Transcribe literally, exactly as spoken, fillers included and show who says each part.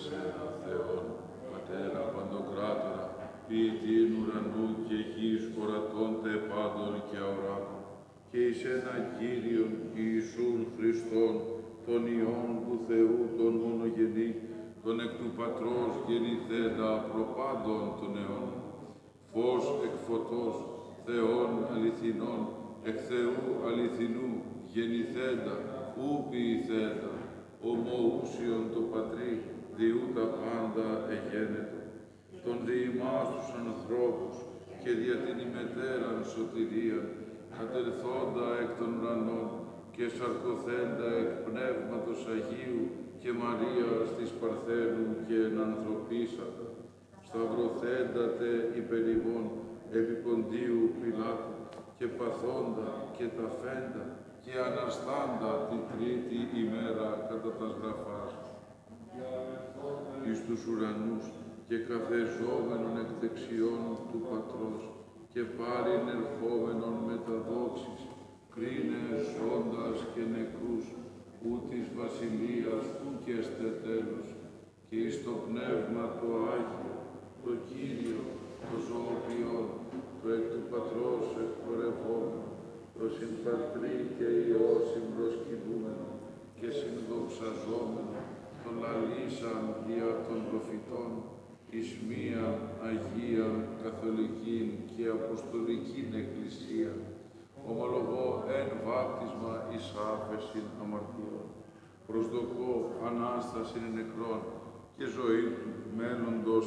Speaker 1: εσένα, Θεόν, Πατέρα Παντοκράτορα, ποιητήν ουρανού και γης ορατώντε πάντων και αοράτων, και εις ένα Κύριον Ιησούν Χριστόν, τον Υιόν του Θεού τον μονογενή, τον εκ του Πατρός γεννηθέντα προπάντων των αιώνων, φως εκ φωτός, Θεών αληθινών, εκ Θεού αληθινού, γεννηθέντα, ου ποιηθέντα, ομοούσιον το Πατρί, διού τα πάντα εγένετο, τον δι' ημάς τους ανθρώπους και δια την ημετέραν σωτηρίαν, κατελθόντα εκ των ουρανών και σαρκωθέντα εκ Πνεύματος Αγίου και Μαρίας της Παρθένου και ενανθρωπίσατα, σταυρωθέντατε υπερ ημών επί Ποντίου Πιλάτου και παθόντα και ταφέντα και αναστάντα την τρίτη ημέρα κατά τας γραφάς εις τους ουρανούς και καθεζόμενον εκ δεξιών του Πατρός και πάριν ερχόμενον με τα δόξης, κρίνες ζώντας και νεκρούς, ου της βασιλείας του και εστε τέλος, και εις το Πνεύμα το Άγιο, το Κύριο, το ζωοποιόν, το εκ του Πατρός εκπορευόμενο, το συμπατρί και Υιό συμπροσκυνούμενο και συνδοξαζόμενο, το λαλήσαν δια των προφητών, εις μία Αγία Καθολική και Αποστολική Εκκλησία, ομολογώ εν βάπτισμα εις άφεσιν αμαρτιών, προσδοκώ Ανάσταση νεκρών και ζωή του μέλλοντος